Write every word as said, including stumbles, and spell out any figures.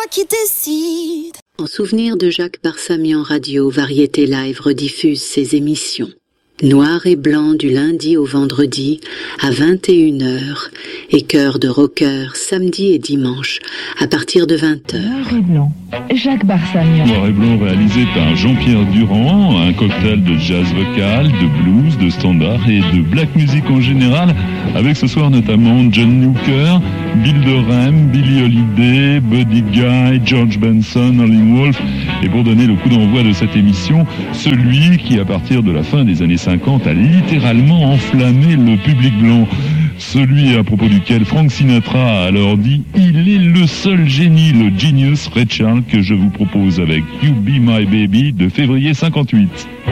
qui décide. En souvenir de Jacques Barsamian Radio, Variété Live rediffuse ses émissions. Noir et blanc du lundi au vendredi à vingt et une heures et Cœur de rocker samedi et dimanche à partir de vingt heures. Noir et blanc, Jacques Barsamian. Noir et blanc réalisé par Jean-Pierre Durand, un cocktail de jazz vocal, de blues, de standard et de black music en général, avec ce soir notamment John Newker, Bill Durham, Billie Holiday, Buddy Guy, George Benson, Howlin' Wolf, et pour donner le coup d'envoi de cette émission, celui qui à partir de la fin des années cinquante a littéralement enflammé le public blanc. Celui à propos duquel Frank Sinatra a alors dit « Il est le seul génie, le genius Ray Charles que je vous propose avec You Be My Baby de février cinquante-huit ».